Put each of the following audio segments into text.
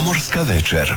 Pomorska večer.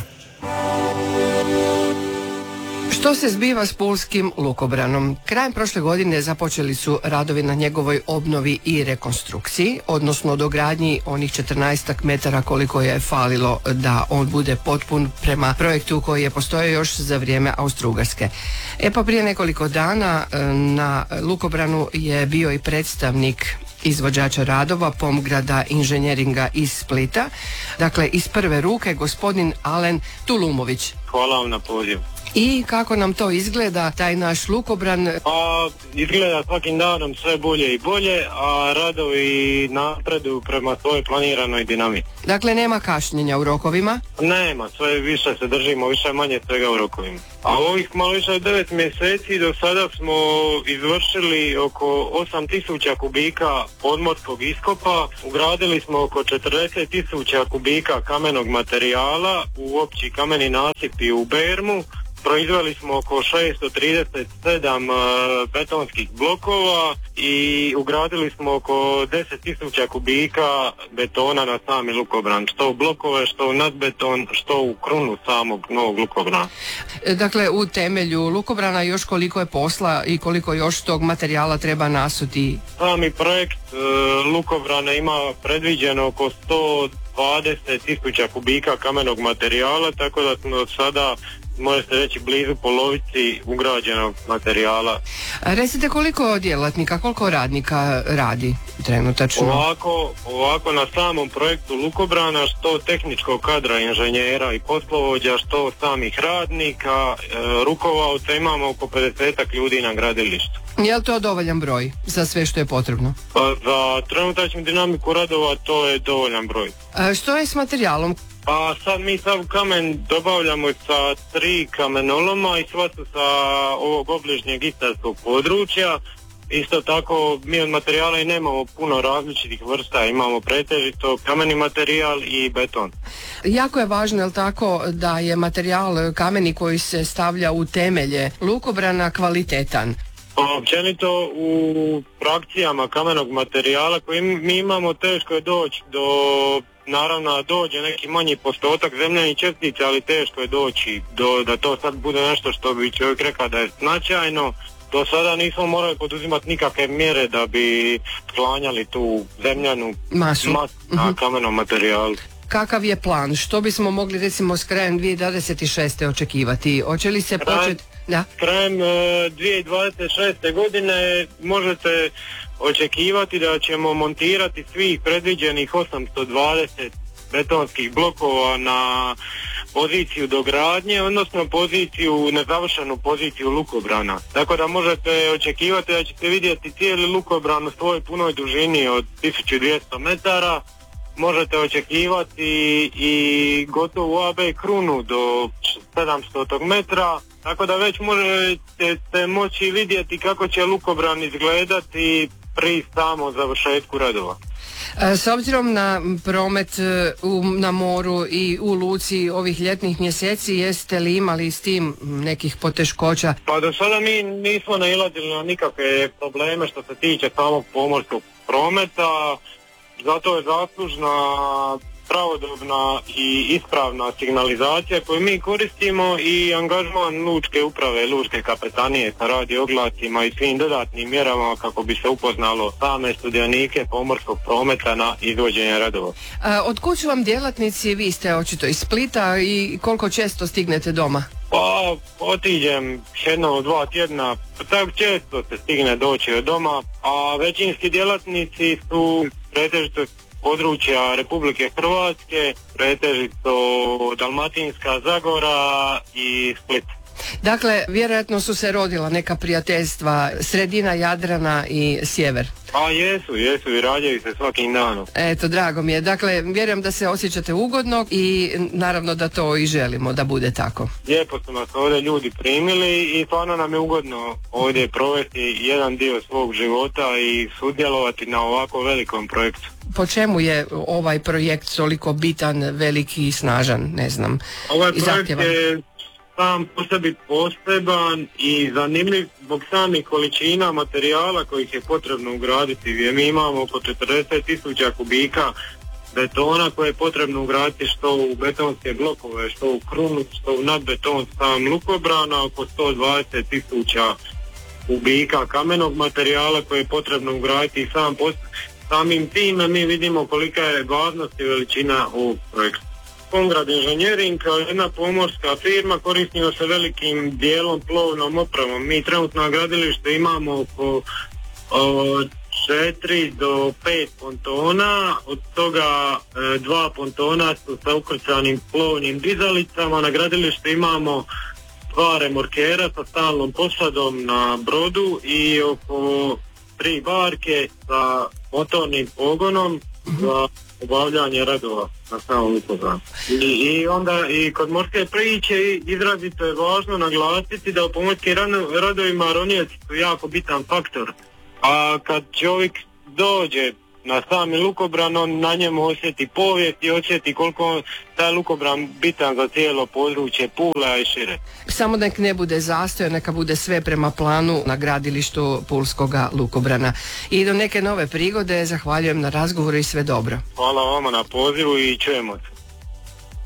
Što se zbiva s pulskim lukobranom? Krajem prošle godine započeli su radovi na njegovoj obnovi i rekonstrukciji, odnosno dogradnji onih 14 metara koliko je falilo da on bude potpun prema projektu koji je postojao još za vrijeme Austro-Ugarske. Pa prije nekoliko dana na lukobranu je bio i predstavnik izvođača radova Pomgrada inženjeringa iz Splita, dakle iz prve ruke gospodin Alen Tulumović. Hvala vam na poziv. I kako nam to izgleda, taj naš lukobran? Pa izgleda svakim danom sve bolje i bolje, a radovi napreduju prema svojoj planiranoj dinamici. Dakle, nema kašnjenja u rokovima? Nema, sve više se držimo, više manje svega u rokovima. A ovih malo više od 9 mjeseci do sada smo izvršili oko 8000 kubika podmorskog iskopa, ugradili smo oko 40.000 kubika kamenog materijala u opći kameni nasip i u bermu. Proizveli smo oko 637 betonskih blokova i ugradili smo oko 10.000 kubika betona na sami lukobran, što u blokove, što u nadbeton, što u krunu samog novog lukobrana. Dakle, u temelju lukobrana još koliko je posla i koliko još tog materijala treba nasuti? Sami projekt lukobrana ima predviđeno oko 120.000 kubika kamenog materijala, tako da smo sada, može se reći, blizu polovici ugrađenog materijala. Recite, koliko djelatnika, koliko radnika radi trenutačno? Ovako na samom projektu lukobrana, što tehničkog kadra inženjera i poslovođa, što samih radnika, rukovaoca, imamo oko 50 ljudi na gradilištu. Je li to dovoljan broj za sve što je potrebno? Pa za trenutačnu dinamiku radova to je dovoljan broj. Što je s materijalom? Pa sad mi sav kamen dobavljamo sa 3 kamenoloma i sva su sa ovog obližnjeg istarskog područja. Isto tako mi od materijala i nemamo puno različitih vrsta, imamo pretežito kameni materijal i beton. Jako je važno, je li tako, da je materijal kameni koji se stavlja u temelje lukobrana kvalitetan? Općenito u frakcijama kamenog materijala koji mi imamo teško je doći do, naravno dođe neki manji postotak zemljanih čestica, ali teško je doći da to sad bude nešto što bi čovjek rekao da je značajno. Do sada nismo morali poduzimati nikakve mjere da bi sklanjali tu zemljanu masu na kamenom materijalu. Kakav je plan? Što bismo mogli recimo s krajem 2026. očekivati? Hoće li se početi? Da. Krajem 2026. godine možete očekivati da ćemo montirati svih predviđenih 820 betonskih blokova na poziciju dogradnje, odnosno nezavršenu poziciju lukobrana. Tako da možete očekivati da ćete vidjeti cijeli lukobran u svojoj punoj dužini od 1200 metara. Možete očekivati i gotovu AB krunu do 700 metra, tako da već možete moći vidjeti kako će lukobran izgledati pri samom završetku radova. S obzirom na promet na moru i u luci ovih ljetnih mjeseci, jeste li imali s tim nekih poteškoća? Pa do sada mi nismo nailazili na nikakve probleme što se tiče samog pomorskog prometa. Zato je zaslužna pravodobna i ispravna signalizacija koju mi koristimo i angažman lučke uprave, lučke kapetanije sa radio oglasima i svim dodatnim mjerama kako bi se upoznalo same sudionike pomorskog prometa na izvođenje radova. Od kud su vam djelatnici? Vi ste očito iz Splita i koliko često stignete doma? Pa otiđem jedno od 2 tjedna, tako često se stigne doći od doma, a većinski djelatnici su pretežito područja Republike Hrvatske, pretežito Dalmatinska Zagora i Split. Dakle, vjerojatno su se rodila neka prijateljstva, sredina Jadrana i sjever. A jesu i rađaju se svakim danom. Eto, drago mi je. Dakle, vjerujem da se osjećate ugodno i naravno da to i želimo da bude tako. Lijepo su nas ovdje ljudi primili i stvarno nam je ugodno ovdje provesti jedan dio svog života i sudjelovati na ovako velikom projektu. Po čemu je ovaj projekt toliko bitan, veliki i snažan, ne znam, ovaj i zahtjevan? Projekt je sam po sebi poseban i zanimljiv zbog samih količina materijala kojih je potrebno ugraditi. Mi imamo oko 40.000 kubika betona koje je potrebno ugraditi što u betonske blokove, što u krunu, što u nadbeton sam lukobrana, oko 120.000 kubika kamenog materijala koje je potrebno ugraditi i samim time mi vidimo kolika je važnost i veličina ovog projekta. Kongrad Inženjering kao jedna pomorska firma koristimo se velikim dijelom plovnom opravom. Mi trenutno na gradilištu imamo oko 4 do 5 pontona, od toga 2 pontona su sa ukrcanim plovnim dizalicama. Na gradilištu imamo 2 remorkera sa stalnom posadom na brodu i oko 3 barke sa motornim pogonom za obavljanje radova na samom lukobranu. I onda i kod morske priče izrazito je važno naglasiti da u pomorskim radovima ronioci su jako bitan faktor. A kad čovjek dođe na sami lukobran, on na njemu osjeti povijest i osjeti koliko taj lukobran bitan za cijelo područje Pula i šire. Samo nek ne bude zastoj, neka bude sve prema planu na gradilištu Pulskoga lukobrana. I do neke nove prigode, zahvaljujem na razgovoru i sve dobro. Hvala vama na pozivu i čujemo se.